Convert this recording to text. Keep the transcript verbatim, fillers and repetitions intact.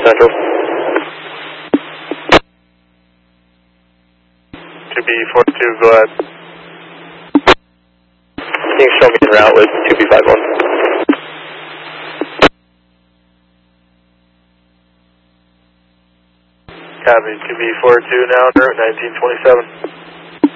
Central. two B four two, go ahead. Can you show me en route with two B five one? Copy, two B four two now, en route nineteen twenty-seven.